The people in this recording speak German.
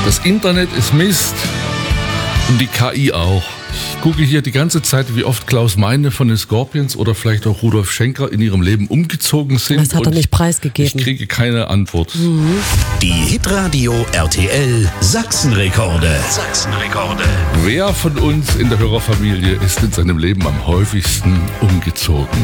Das Internet ist Mist und die KI auch. Ich gucke hier die ganze Zeit, wie oft Klaus Meine von den Scorpions oder vielleicht auch Rudolf Schenker in ihrem Leben umgezogen sind. Das hat er nicht preisgegeben. Ich kriege keine Antwort. Die Hitradio RTL Sachsenrekorde. Wer von uns in der Hörerfamilie ist in seinem Leben am häufigsten umgezogen?